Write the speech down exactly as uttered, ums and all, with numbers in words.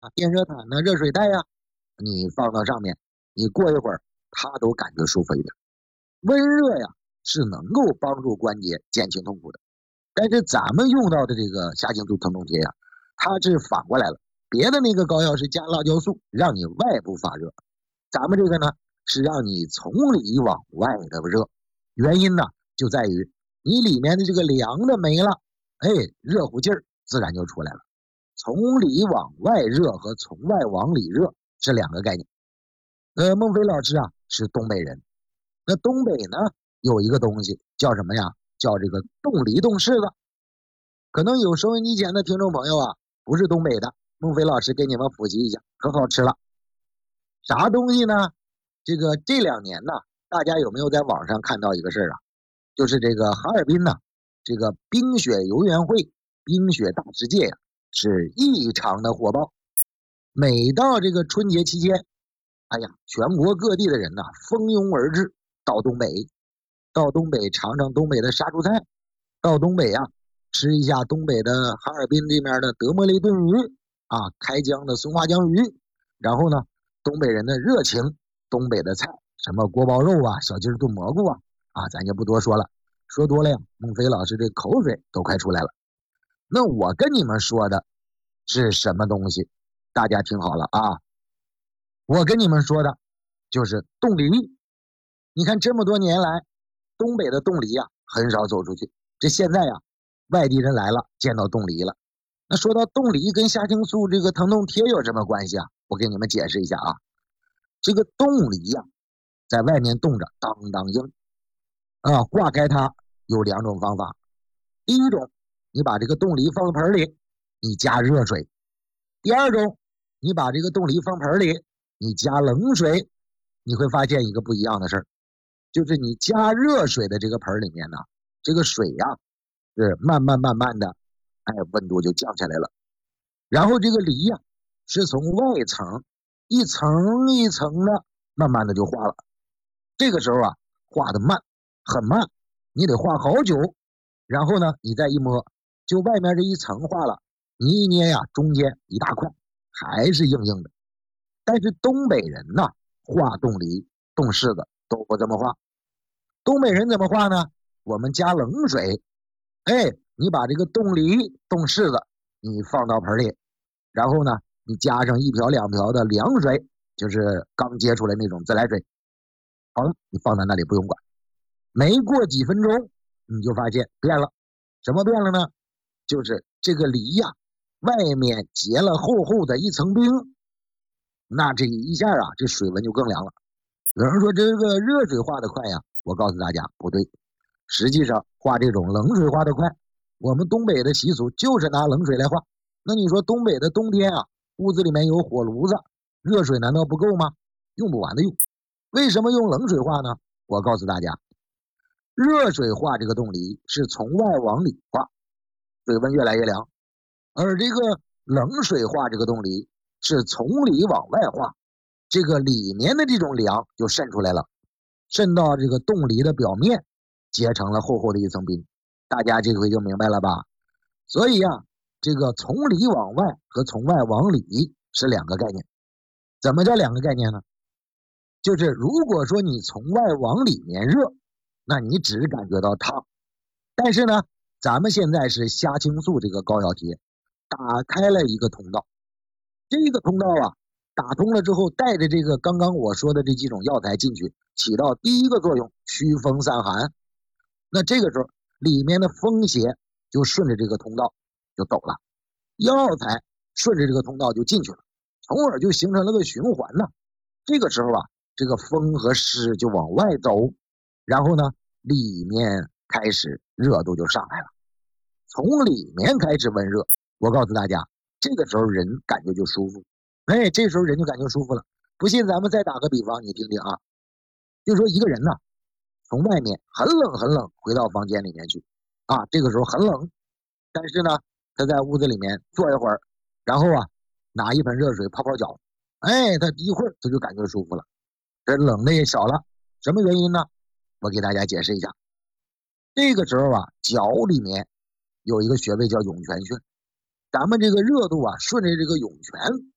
啊，电热毯呢、热水袋呀、你放到上面，你过一会儿，它都感觉舒服一点。温热呀是能够帮助关节减轻痛苦的，但是咱们用到的这个虾青素疼痛贴呀，它是反过来了。别的那个膏药是加辣椒素，让你外部发热，咱们这个呢是让你从里往外的热。原因呢就在于你里面的这个凉的没了，哎，热乎劲儿自然就出来了。从里往外热和从外往里热是两个概念。呃，孟非老师啊是东北人，那东北呢有一个东西叫什么呀？叫这个冻梨冻柿子。可能有收音机前的听众朋友啊不是东北的，孟非老师给你们复习一下，可好吃了。啥东西呢？这个这两年呢，大家有没有在网上看到一个事儿啊？就是这个哈尔滨呢，这个冰雪游园会、冰雪大世界呀、是异常的火爆。每到这个春节期间，哎呀，全国各地的人呐、蜂拥而至到东北，到东北尝尝东北的杀猪菜，到东北啊吃一下东北的哈尔滨这面的德莫雷炖鱼啊，开江的松花江鱼，然后呢，东北人的热情，东北的菜，什么锅包肉啊、小鸡炖蘑菇啊，啊，咱就不多说了，说多了呀，孟非老师这口水都快出来了。那我跟你们说的是什么东西？大家听好了啊！我跟你们说的就是冻梨。你看这么多年来，东北的冻梨呀、很少走出去。这现在呀，外地人来了，见到冻梨了。那说到冻梨跟虾青素这个疼痛贴有什么关系啊？我给你们解释一下啊。这个冻梨呀、在外面冻着，当当硬啊，化开它有两种方法。第一种，你把这个冻梨放到盆里，你加热水；第二种，你把这个冻梨放盆里，你加冷水。你会发现一个不一样的事儿，就是你加热水的这个盆里面呢，这个水呀、是慢慢慢慢的，哎，温度就降下来了。然后这个梨呀、是从外层一层一层的，慢慢的就化了。这个时候啊，化的慢，很慢，你得化好久。然后呢，你再一摸，就外面这一层化了，你一捏呀，中间一大块还是硬硬的。但是东北人呐，化冻梨、冻柿子都不这么化。东北人怎么化呢？我们加冷水，哎，你把这个冻梨、冻柿子你放到盆里，然后呢，你加上一瓢两瓢的凉水，就是刚接出来那种自来水。好了，你放在那里不用管。没过几分钟，你就发现变了。什么变了呢？就是这个梨呀、外面结了厚厚的一层冰，那这一下啊，这水温就更凉了。有人说这个热水化的快呀，我告诉大家不对，实际上化这种冷水化的快。我们东北的习俗就是拿冷水来化。那你说东北的冬天啊，屋子里面有火炉子，热水难道不够吗？用不完的用。为什么用冷水化呢？我告诉大家，热水化这个冻梨是从外往里化，水温越来越凉，而这个冷水化这个冻梨是从里往外化，这个里面的这种凉就渗出来了，渗到这个冻梨的表面，结成了厚厚的一层冰。大家这回就明白了吧？所以啊，这个从里往外和从外往里是两个概念。怎么叫两个概念呢？就是如果说你从外往里面热，那你只感觉到烫。但是呢，咱们现在是虾青素这个膏药贴打开了一个通道，这个通道啊打通了之后，带着这个刚刚我说的这几种药材进去，起到第一个作用，驱风散寒。那这个时候里面的风邪就顺着这个通道就走了，药材顺着这个通道就进去了，从而就形成了个循环呢。这个时候啊，这个风和湿就往外走，然后呢，里面开始热度就上来了，从里面开始温热。我告诉大家，这个时候人感觉就舒服，哎，这时候人就感觉舒服了。不信咱们再打个比方，你听听啊，就说一个人呢，从外面很冷很冷回到房间里面去啊，这个时候很冷，但是呢，他在屋子里面坐一会儿，然后啊，拿一盆热水泡泡脚，哎，他一会儿他就感觉舒服了，这冷的也小了。什么原因呢？我给大家解释一下。这个时候啊，脚里面有一个穴位叫涌泉穴，咱们这个热度啊，顺着这个涌泉